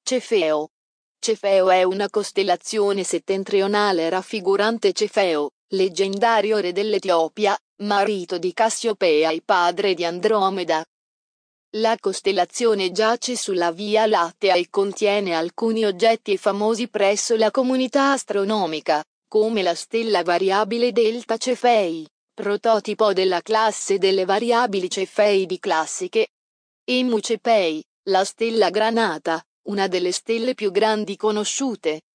Cefeo. Cefeo è una costellazione settentrionale raffigurante Cefeo, leggendario re dell'Etiopia, marito di Cassiopea e padre di Andromeda. La costellazione giace sulla Via Lattea e contiene alcuni oggetti famosi presso la comunità astronomica, come la stella variabile Delta Cefei, prototipo della classe delle variabili Cefeidi classiche. Mu Cepei, la stella granata, una delle stelle più grandi conosciute,